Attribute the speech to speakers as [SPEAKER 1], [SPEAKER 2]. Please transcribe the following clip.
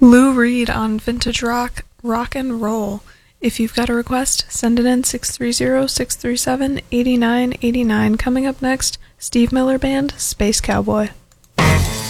[SPEAKER 1] Lou Reed on Vintage Rock, Rock and Roll. If you've got a request, send it in 630-637-8989. Coming up next, Steve Miller Band, Space Cowboy.